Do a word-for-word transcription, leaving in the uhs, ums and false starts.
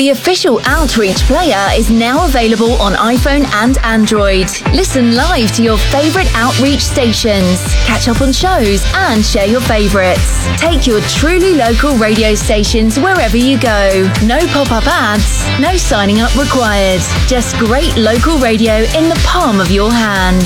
The official Outreach player is now available on iPhone and Android. Listen live to your favourite Outreach stations, catch up on shows and share your favourites. Take your truly local radio stations wherever you go. No pop-up ads, no signing up required. Just great local radio in the palm of your hand.